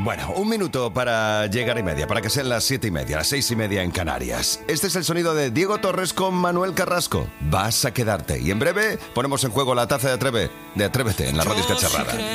Bueno, un minuto para llegar y media, para que sean las 7:30, las 6:30 en Canarias. Este es el sonido de Diego Torres con Manuel Carrasco. Vas a quedarte. Y en breve ponemos en juego la taza de Atrévete en la Radio Escacharrada.